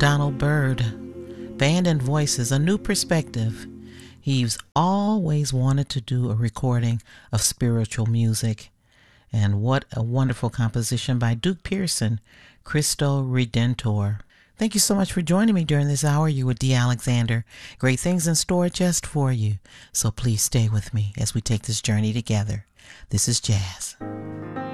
Donald Byrd, Band and Voices, A New Perspective. He's always wanted to do a recording of spiritual music. And what a wonderful composition by Duke Pearson, Cristo Redentor. Thank you so much for joining me during this hour. You with Dee Alexander. Great things in store just for you. So please stay with me as we take this journey together. This is Jazz.